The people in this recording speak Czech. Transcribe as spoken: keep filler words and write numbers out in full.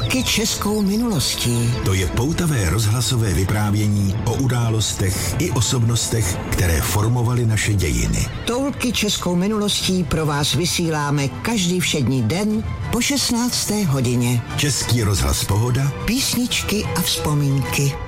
Toulky českou minulostí. To je poutavé rozhlasové vyprávění o událostech i osobnostech, které formovaly naše dějiny. Toulky českou minulostí pro vás vysíláme každý všední den po šestnácté hodině. Český rozhlas Pohoda, písničky a vzpomínky.